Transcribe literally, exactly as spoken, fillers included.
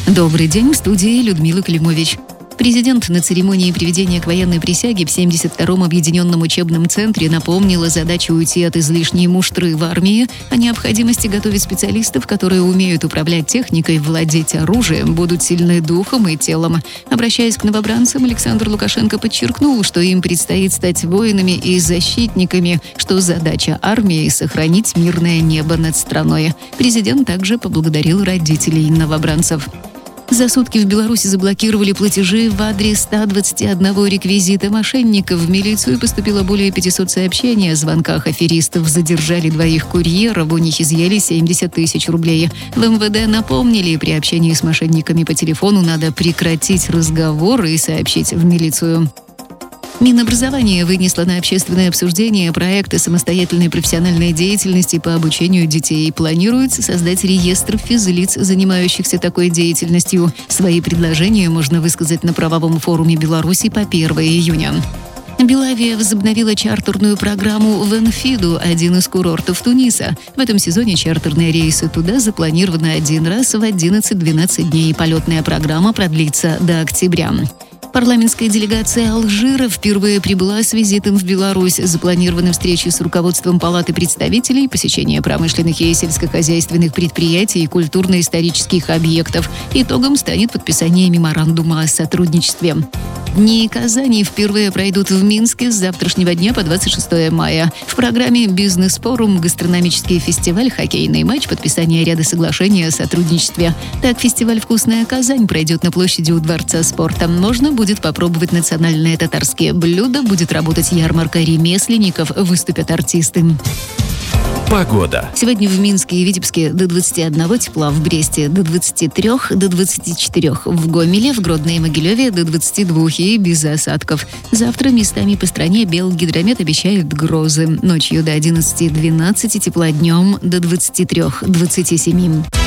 Добрый день, в студии Людмила Климович. Президент на церемонии приведения к военной присяге в семьдесят втором объединенном учебном центре напомнил о задаче уйти от излишней муштры в армии, о необходимости готовить специалистов, которые умеют управлять техникой, владеть оружием, будут сильны духом и телом. Обращаясь к новобранцам, Александр Лукашенко подчеркнул, что им предстоит стать воинами и защитниками, что задача армии — сохранить мирное небо над страной. Президент также поблагодарил родителей новобранцев. За сутки в Беларуси заблокировали платежи в адрес ста двадцати одного реквизита мошенников. В милицию поступило более пятисот сообщений о звонках аферистов. Задержали двоих курьеров, у них изъяли семьдесят тысяч рублей. В эм вэ дэ напомнили, при общении с мошенниками по телефону надо прекратить разговор и сообщить в милицию. Минобразование вынесло на общественное обсуждение проекты самостоятельной профессиональной деятельности по обучению детей. Планируется создать реестр физлиц, занимающихся такой деятельностью. Свои предложения можно высказать на правовом форуме Беларуси по первого июня. Белавия возобновила чартерную программу в Энфиду, один из курортов Туниса. В этом сезоне чартерные рейсы туда запланированы один раз в одиннадцать-двенадцать дней. Полетная программа продлится до октября. Парламентская делегация Алжира впервые прибыла с визитом в Беларусь. Запланированы встречи с руководством Палаты представителей, посещение промышленных и сельскохозяйственных предприятий и культурно-исторических объектов. Итогом станет подписание меморандума о сотрудничестве. Дни Казани впервые пройдут в Минске с завтрашнего дня по двадцать шестого мая. В программе «Бизнес-форум», гастрономический фестиваль, хоккейный матч, подписание ряда соглашений о сотрудничестве. Так, фестиваль «Вкусная Казань» пройдет на площади у Дворца спорта. Можно будет попробовать национальные татарские блюда, будет работать ярмарка ремесленников, выступят артисты. Погода. Сегодня в Минске и Витебске до двадцати одного тепла, в Бресте до двадцати трёх, до двадцати четырёх, в Гомеле, в Гродно и Могилеве до двадцати двух и без осадков. Завтра местами по стране Белгидромет обещает грозы. Ночью до одиннадцати-двенадцати тепла, днем до двадцати трёх-двадцати семи.